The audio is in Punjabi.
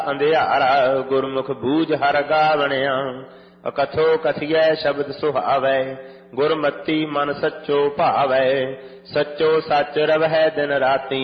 ਅੰਧਿਆਰਾ ਗੁਰਮੁਖ ਬੂਝ ਹਰ ਗਾਵਣਿਆ। ਅਕਥੋ ਕਥਿਐ ਸ਼ਬਦ ਸੁਹਾਵੈ ਗੁਰਮਤੀ ਮਨ ਸੱਚੋ ਭਾਵੈ। ਸੱਚੋ ਸੱਚ ਰਵਹਿ ਦਿਨ ਰਾਤੀ